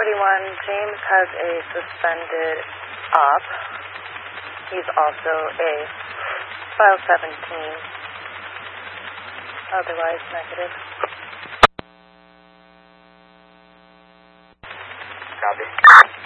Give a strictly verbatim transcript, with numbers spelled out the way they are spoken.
forty-one, James has a suspended op. He's also a file seventeen. Otherwise negative.